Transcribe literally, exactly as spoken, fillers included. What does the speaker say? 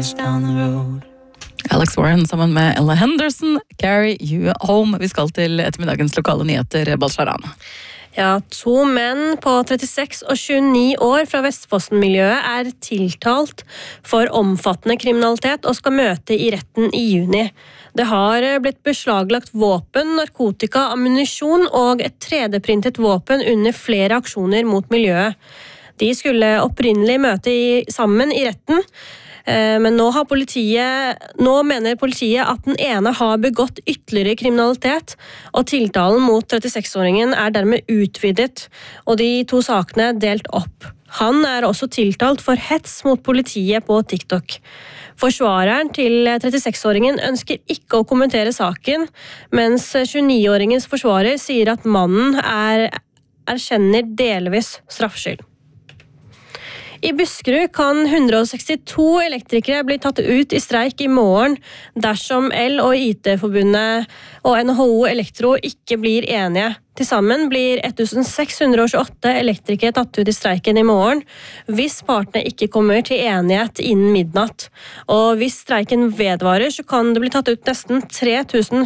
years down the road. Alex Warren sammen med Ella Henderson, Carry You Home. Vi skal til ettermiddagens lokale nyheter, Balsharan. Ja, to menn på trettiseks og tjueni år fra Vestfossen-miljøet er tiltalt for omfattende kriminalitet og skal møte i retten i juni. Det har blitt beslaglagt våpen, narkotika, ammunisjon og et tre D-printet våpen under flere aksjoner mot miljøet. De skulle opprinnelig møte i, sammen i retten, men nå, har politiet, nå mener politiet at den ene har begått ytterligere kriminalitet, og tiltalen mot trettiseks-åringen er dermed utvidet, og de to sakene delt opp. Han er også tiltalt for hets mot politiet på TikTok. Forsvareren til trettiseks-åringen ønsker ikke å kommentere saken, mens tjueni-åringens forsvarer sier at mannen er, erkjenner delvis straffskyld. I Buskerud kan one hundred sixty-two elektrikere bli tatt ut i streik i morgen dersom El- og I T-forbundet og N H O Elektro ikke blir enige. Til sammen blir seks tusen seks hundre tjueåtte elektrikere tatt ut i streiken i morgen, hvis partene ikke kommer til enighet innen midnatt. Og hvis streiken vedvarer, så kan det bli tatt ut nesten tre tusen